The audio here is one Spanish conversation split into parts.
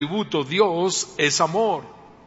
atributo. Dios es amor.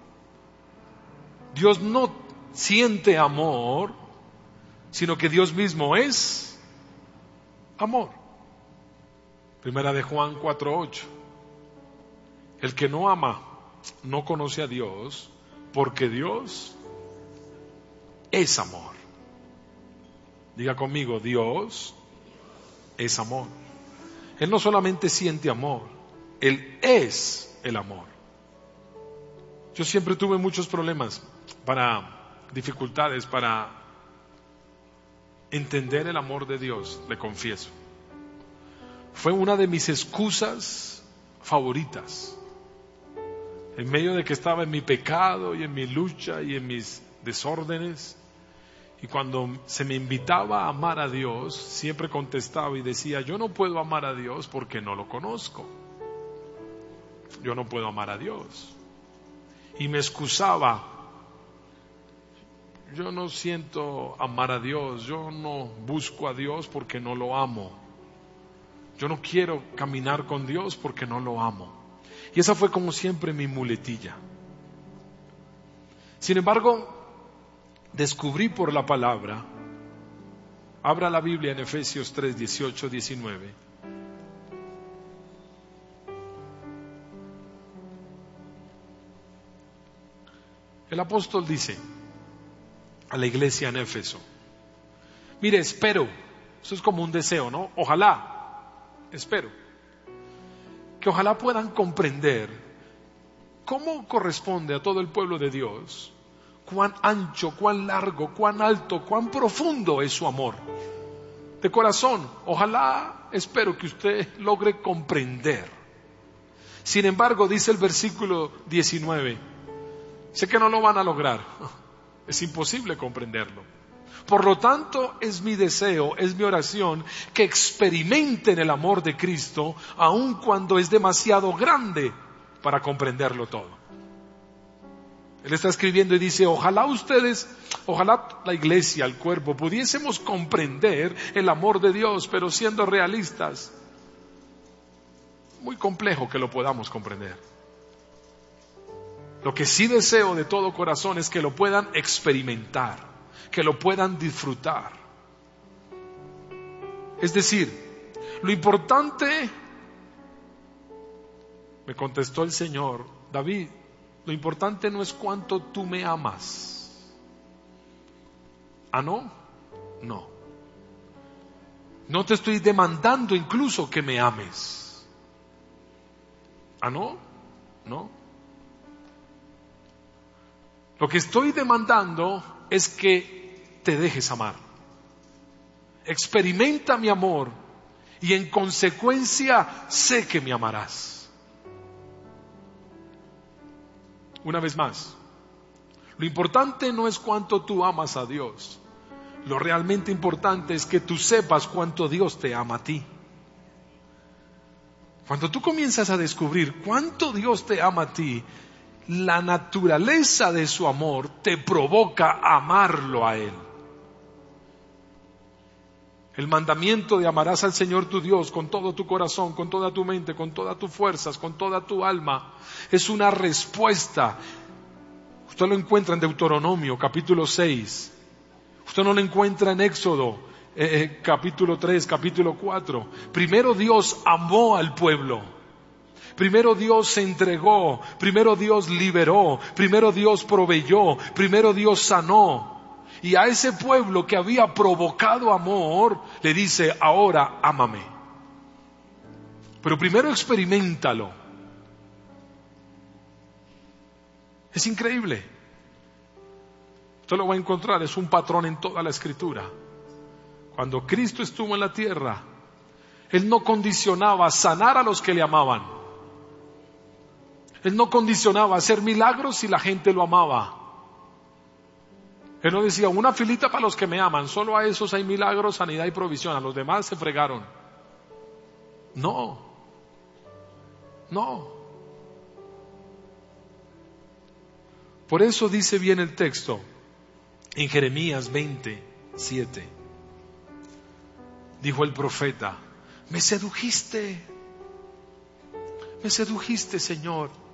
Dios no siente amor, sino que Dios mismo es amor. Primera de Juan 4:8. El que no ama no conoce a Dios, porque Dios es amor. Diga conmigo, Dios es amor. Él no solamente siente amor, Él es el amor. Yo siempre tuve muchos problemas, dificultades para entender el amor de Dios, le confieso. Fue una de mis excusas favoritas. En medio de que estaba en mi pecado y en mi lucha y en mis desórdenes, y cuando se me invitaba a amar a Dios, siempre contestaba y decía, yo no puedo amar a Dios porque no lo conozco. Yo no puedo amar a Dios. Y me excusaba, yo no siento amar a Dios, yo no busco a Dios porque no lo amo. Yo no quiero caminar con Dios porque no lo amo. Y esa fue como siempre mi muletilla. Sin embargo, descubrí por la palabra, abra la Biblia en Efesios 3, 18, 19. El apóstol dice a la iglesia en Éfeso, mire, espero, eso es como un deseo, ¿no? Ojalá, espero, que ojalá puedan comprender cómo corresponde a todo el pueblo de Dios, cuán ancho, cuán largo, cuán alto, cuán profundo es su amor. De corazón, ojalá, espero que usted logre comprender. Sin embargo, dice el versículo 19, sé que no lo van a lograr, es imposible comprenderlo. Por lo tanto, es mi deseo, es mi oración, que experimenten el amor de Cristo, aun cuando es demasiado grande para comprenderlo todo. Él está escribiendo y dice, ojalá la iglesia, el cuerpo, pudiésemos comprender el amor de Dios, pero siendo realistas, muy complejo que lo podamos comprender. Lo que sí deseo de todo corazón es que lo puedan experimentar, que lo puedan disfrutar. Es decir, lo importante, me contestó el Señor, David, lo importante no es cuánto tú me amas. ¿Ah, no? No. No te estoy demandando incluso que me ames. ¿Ah, no? No. Lo que estoy demandando es que te dejes amar. Experimenta mi amor y en consecuencia sé que me amarás. Una vez más, lo importante no es cuánto tú amas a Dios. Lo realmente importante es que tú sepas cuánto Dios te ama a ti. Cuando tú comienzas a descubrir cuánto Dios te ama a ti, la naturaleza de su amor te provoca amarlo a Él. El mandamiento de amarás al Señor tu Dios con todo tu corazón, con toda tu mente, con todas tus fuerzas, con toda tu alma, es una respuesta. Usted lo encuentra en Deuteronomio, capítulo 6. Usted no lo encuentra en Éxodo, capítulo 3, capítulo 4. Primero Dios amó al pueblo. Primero Dios se entregó. Primero Dios liberó. Primero Dios proveyó. Primero Dios sanó. Y a ese pueblo que había provocado amor, le dice, ahora ámame. Pero primero experiméntalo. Es increíble. Usted lo va a encontrar, es un patrón en toda la Escritura. Cuando Cristo estuvo en la tierra, Él no condicionaba sanar a los que le amaban. Él no condicionaba hacer milagros si la gente lo amaba. Él no decía, una filita para los que me aman, solo a esos hay milagros, sanidad y provisión, a los demás se fregaron. No. Por eso dice bien el texto, en Jeremías 20:7. Dijo el profeta, me sedujiste, Me sedujiste, Señor.